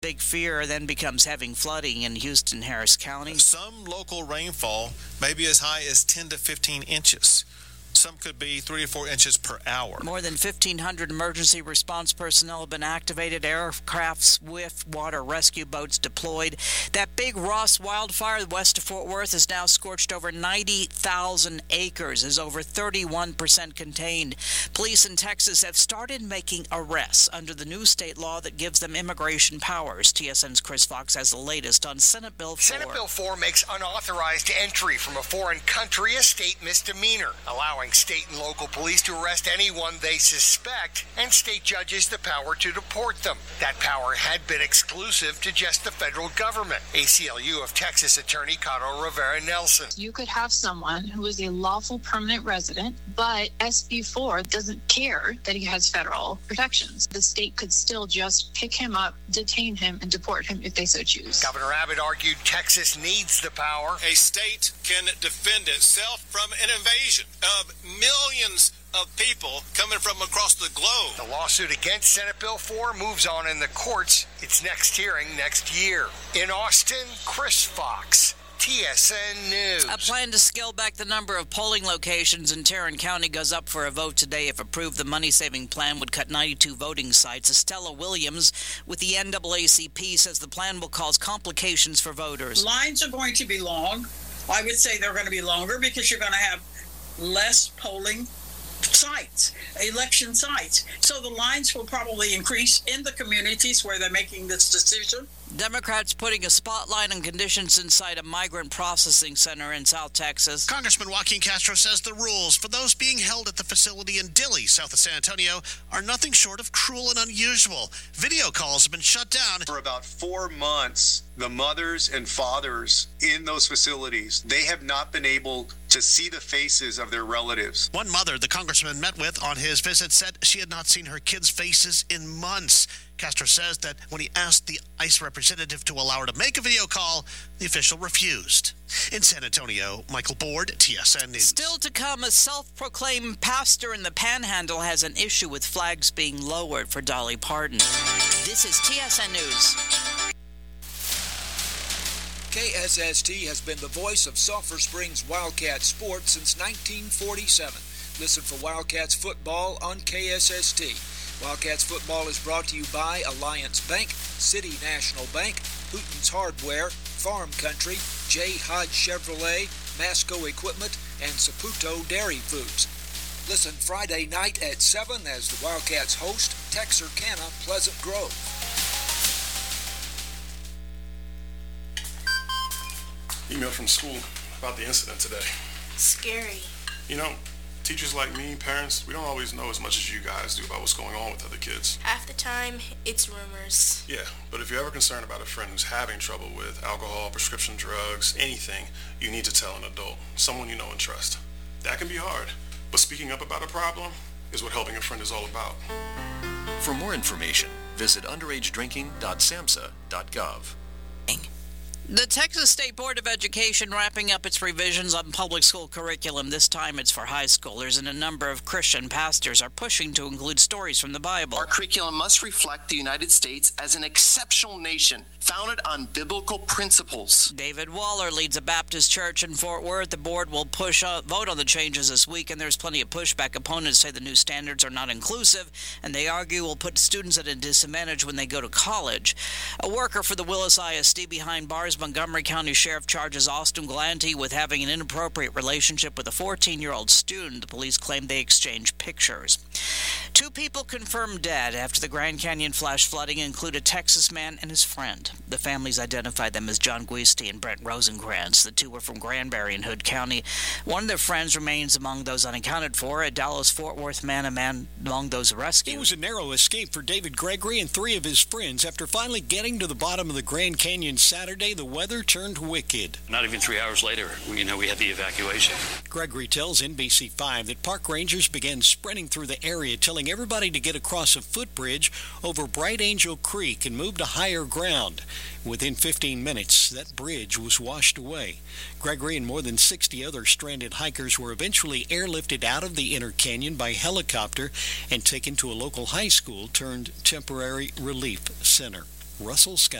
Big fear then becomes having flooding in Houston, Harris County. Some local rainfall may be as high as 10 to 15 inches. Some could be 3 or 4 inches per hour. More than 1,500 emergency response personnel have been activated, aircraft, swift water rescue boats deployed. That big Ross wildfire west of Fort Worth has now scorched over 90,000 acres, is over 31% contained. Police in Texas have started making arrests under the new state law that gives them immigration powers. TSN's Chris Fox has the latest on Senate Bill 4. Senate Bill 4 makes unauthorized entry from a foreign country a state misdemeanor, allowing state and local police to arrest anyone they suspect, and state judges the power to deport them. That power had been exclusive to just the federal government. ACLU of Texas attorney Caro Rivera Nelson. You could have someone who is a lawful permanent resident, but SB 4 doesn't care that he has federal protections. The state could still just pick him up, detain him, and deport him if they so choose. Governor Abbott argued Texas needs the power. A state can defend itself from an invasion of millions of people coming from across the globe. The lawsuit against Senate Bill 4 moves on in the courts. Its next hearing next year. In Austin, Chris Fox, TSN News. A plan to scale back the number of polling locations in Tarrant County goes up for a vote today. If approved, the money-saving plan would cut 92 voting sites. Estella Williams with the NAACP says the plan will cause complications for voters. Lines are going to be long. I would say they're going to be longer because you're going to have less polling sites, election sites. So the lines will probably increase in the communities where they're making this decision. Democrats putting a spotlight on conditions inside a migrant processing center in South Texas. Congressman Joaquin Castro says the rules for those being held at the facility in Dilley, south of San Antonio, are nothing short of cruel and unusual. Video calls have been shut down. For about 4 months, the mothers and fathers in those facilities, they have not been able to see the faces of their relatives. One mother the congressman met with on his visit said she had not seen her kids' faces in months. Castro says that when he asked the ICE representative to allow her to make a video call, the official refused. In San Antonio, Michael Board, TSN News. Still to come, a self-proclaimed pastor in the Panhandle has an issue with flags being lowered for Dolly Parton. This is TSN News. KSST has been the voice of Sulphur Springs Wildcat sports since 1947. Listen for Wildcats football on KSST. Wildcats football is brought to you by Alliance Bank, City National Bank, Hooten's Hardware, Farm Country, J. Hodge Chevrolet, Masco Equipment, and Saputo Dairy Foods. Listen Friday night at 7 as the Wildcats host Texarkana Pleasant Grove. Email from school about the incident today. Scary. You know, teachers like me, parents, we don't always know as much as you guys do about what's going on with other kids. Half the time, it's rumors. Yeah, but if you're ever concerned about a friend who's having trouble with alcohol, prescription drugs, anything, you need to tell an adult, someone you know and trust. That can be hard, but speaking up about a problem is what helping a friend is all about. For more information, visit underagedrinking.samhsa.gov. The Texas State Board of Education wrapping up its revisions on public school curriculum. This time it's for high schoolers, and a number of Christian pastors are pushing to include stories from the Bible. Our curriculum must reflect the United States as an exceptional nation founded on biblical principles. David Waller leads a Baptist church in Fort Worth. The board will vote on the changes this week, and there's plenty of pushback. Opponents say the new standards are not inclusive, and they argue will put students at a disadvantage when they go to college. A worker for the Willis ISD behind bars, Montgomery County Sheriff charges Austin Galante with having an inappropriate relationship with a 14-year-old student. The police claim they exchanged pictures. 2 people confirmed dead after the Grand Canyon flash flooding include a Texas man and his friend. The families identified them as John Guisti and Brent Rosenkrantz. The 2 were from Granbury in Hood County. One of their friends remains among those unaccounted for. A Dallas-Fort Worth man among those rescued. It was a narrow escape for David Gregory and 3 of his friends. After finally getting to the bottom of the Grand Canyon Saturday, the weather turned wicked. Not even 3 hours later, we had the evacuation. Gregory tells NBC5 that park rangers began sprinting through the area, telling everybody to get across a footbridge over Bright Angel Creek and move to higher ground. Within 15 minutes, that bridge was washed away. Gregory and more than 60 other stranded hikers were eventually airlifted out of the inner canyon by helicopter and taken to a local high school turned temporary relief center. Russell Scott.